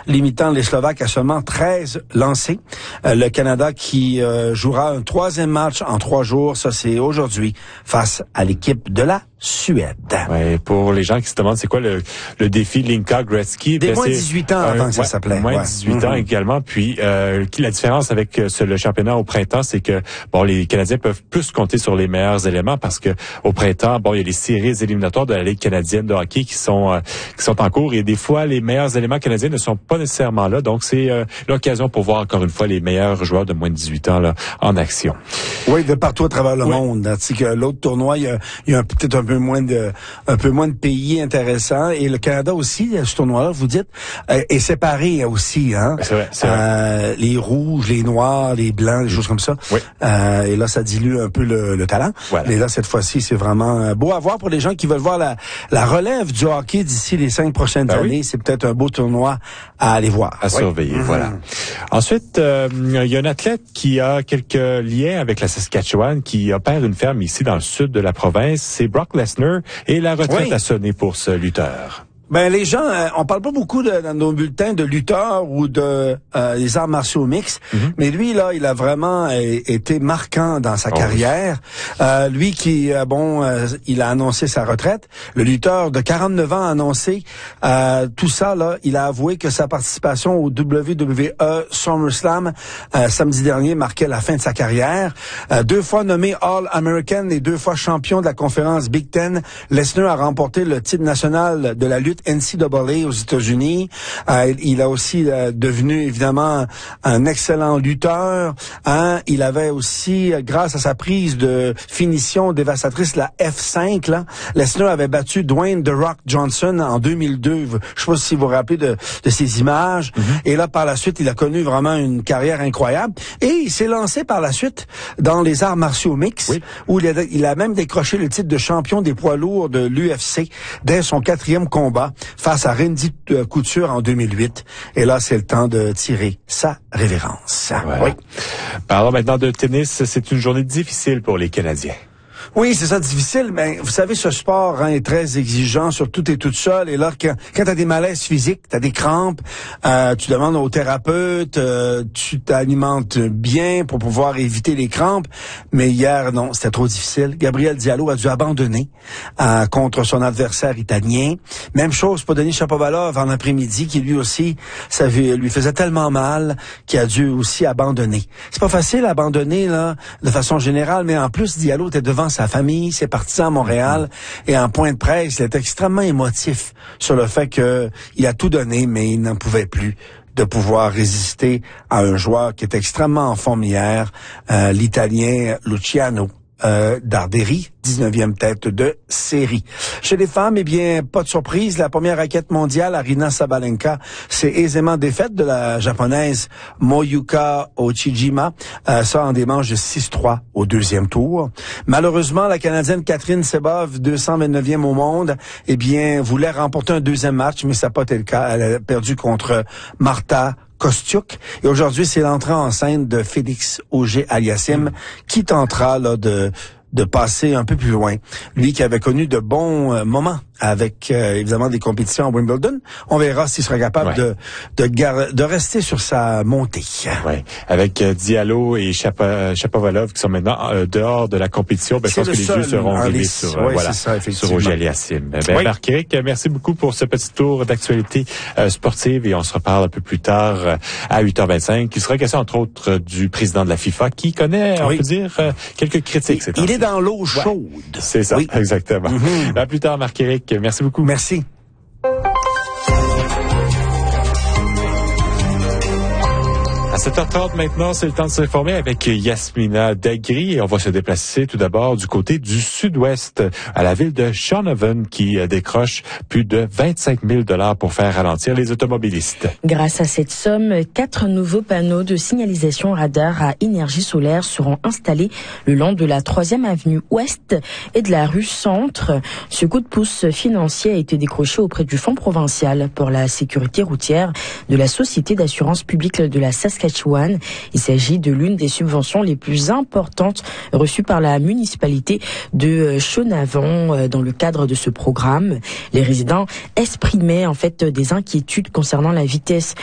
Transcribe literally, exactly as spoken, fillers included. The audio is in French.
limitant les Slovaques à seulement treize lancés. Euh, le Canada qui euh, jouera un troisième match en trois jours, ça c'est aujourd'hui, face à l'équipe de la Suède. Ouais, pour les gens qui se demandent c'est quoi le, le défi Linka Gretzky. Des moins dix-huit ans avant euh, que ça ouais, s'appelait. Moins ouais. dix-huit mm-hmm. ans également. Puis euh, la différence avec ce, le championnat au printemps, c'est que bon, les Canadiens peuvent plus compter sur les meilleurs éléments parce que au printemps, bon, il y a les séries éliminatoires de la Ligue canadienne de hockey qui sont euh, qui sont en cours et des fois les meilleurs éléments canadiens ne sont pas nécessairement là. Donc c'est euh, l'occasion pour voir encore une fois les meilleurs joueurs de moins de dix-huit ans là en action. Oui, de partout à travers le oui. monde. Tu sais que l'autre tournoi, il y a, il y a peut-être un peu moins de un peu moins de pays intéressants et le Canada aussi, ce tournoi-là, vous dites, euh, est séparé aussi, hein. C'est vrai, c'est euh, vrai. Les rouges, les noirs, les blancs, des choses comme ça. Oui. Euh, et là, ça dilue un peu le, le talent. Voilà. Mais là, cette fois-ci, c'est vraiment beau à voir pour les gens qui veulent voir la, la relève du hockey d'ici les cinq prochaines ben années. Oui. C'est peut-être un beau tournoi à aller voir. À oui. surveiller, mmh. voilà. Ensuite, euh, il y a un athlète qui a quelques liens avec la Saskatchewan, qui opère une ferme ici dans le sud de la province. C'est Brock Lesnar et la retraite oui. a sonné pour ce lutteur. Ben les gens, euh, on parle pas beaucoup de, dans nos bulletins de lutteurs ou de euh, des arts martiaux mixtes, mm-hmm. mais lui là, il a vraiment euh, été marquant dans sa oh, carrière. Oui. Euh, lui qui euh, bon, euh, il a annoncé sa retraite. Le lutteur de quarante-neuf ans a annoncé euh, tout ça là. Il a avoué que sa participation au W W E SummerSlam euh, samedi dernier marquait la fin de sa carrière. Euh, deux fois nommé All-American et deux fois champion de la conférence Big Ten, Lesnar a remporté le titre national de la lutte N C double A aux États-Unis. Euh, il a aussi euh, devenu évidemment un excellent lutteur. Hein. Il avait aussi, grâce à sa prise de finition dévastatrice, la F cinq, là, Lesnar avait battu Dwayne The Rock Johnson en deux mille deux. Je sais pas si vous vous rappelez de, de ces images. Mm-hmm. Et là, par la suite, il a connu vraiment une carrière incroyable. Et il s'est lancé par la suite dans les arts martiaux mixtes, oui. où il a, il a même décroché le titre de champion des poids lourds de l'U F C dès son quatrième combat face à Randy Couture en deux mille huit. Et là, c'est le temps de tirer sa révérence. Ouais. Oui. Parlons maintenant de tennis. C'est une journée difficile pour les Canadiens. Oui, c'est ça, difficile, mais vous savez, ce sport hein, est très exigeant, surtout t'es toute seule, et là, quand, quand t'as des malaises physiques, t'as des crampes, euh, tu demandes au thérapeute, euh, tu t'alimentes bien pour pouvoir éviter les crampes, mais hier, non, c'était trop difficile. Gabriel Diallo a dû abandonner euh, contre son adversaire italien. Même chose pour Denis Shapovalov en après-midi, qui lui aussi, ça lui faisait tellement mal qu'il a dû aussi abandonner. C'est pas facile à abandonner, là, de façon générale, mais en plus, Diallo était devant sa famille, ses partisans à Montréal, et en point de presse, il était extrêmement émotif sur le fait que il a tout donné, mais il n'en pouvait plus de pouvoir résister à un joueur qui est extrêmement en forme hier, euh, l'Italien Luciano euh, Darderi, dix-neuvième tête de série. Chez les femmes, eh bien, pas de surprise, la première raquette mondiale, Aryna Sabalenka, s'est aisément défaite de la japonaise Moyuka Ochijima, euh, ça en des manches de six trois au deuxième tour. Malheureusement, la Canadienne Catherine Sebov, deux cent vingt-neuvième au monde, eh bien, voulait remporter un deuxième match, mais ça n'a pas été le cas. Elle a perdu contre Marta Kostyuk. Et aujourd'hui, c'est l'entrée en scène de Félix Auger-Aliassime qui tentera là de de passer un peu plus loin. Lui qui avait connu de bons euh, moments avec euh, évidemment des compétitions à Wimbledon. On verra s'il sera capable ouais. de de, gar- de rester sur sa montée. Ouais. Avec euh, Diallo et Chapa- Chapovalov qui sont maintenant euh, dehors de la compétition, ben, je pense que les yeux seront rivés sur, euh, oui, voilà, ça, sur Auger-Aliassime. Ben, oui. Marc-Éric, merci beaucoup pour ce petit tour d'actualité euh, sportive et on se reparle un peu plus tard euh, à huit heures vingt-cinq. Il sera question entre autres euh, du président de la FIFA qui connaît, on oui. peut dire, euh, quelques critiques. Il, il est dans l'eau chaude. Ouais. C'est ça, oui. exactement. Mm-hmm. À plus tard, Marc-Éric. Merci beaucoup. Merci. À sept heures trente maintenant, c'est le temps de s'informer avec Yasmina Dagri et on va se déplacer tout d'abord du côté du sud-ouest à la ville de Shaunavon qui décroche plus de vingt-cinq mille dollars pour faire ralentir les automobilistes. Grâce à cette somme, quatre nouveaux panneaux de signalisation radar à énergie solaire seront installés le long de la troisième avenue ouest et de la rue Centre. Ce coup de pouce financier a été décroché auprès du Fonds provincial pour la sécurité routière de la Société d'assurance publique de la Saskatchewan. Il s'agit de l'une des subventions les plus importantes reçues par la municipalité de Shaunavon dans le cadre de ce programme. Les résidents exprimaient en fait des inquiétudes concernant la vitesse